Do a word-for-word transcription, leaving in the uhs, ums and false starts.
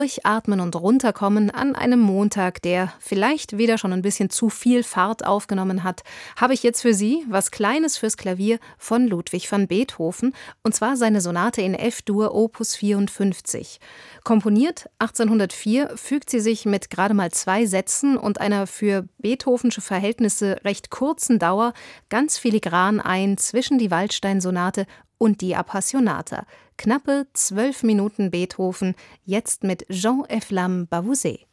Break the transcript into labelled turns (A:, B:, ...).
A: Durchatmen und runterkommen an einem Montag, der vielleicht wieder schon ein bisschen zu viel Fahrt aufgenommen hat, habe ich jetzt für Sie was Kleines fürs Klavier von Ludwig van Beethoven, und zwar seine Sonate in F-Dur Opus vierundfünfzig. Komponiert achtzehnhundertvier, fügt sie sich mit gerade mal zwei Sätzen und einer für beethovensche Verhältnisse recht kurzen Dauer ganz filigran ein zwischen die Waldstein-Sonate und die Appassionata. Knappe zwölf Minuten Beethoven, jetzt mit Jean Efflam Bavouzet.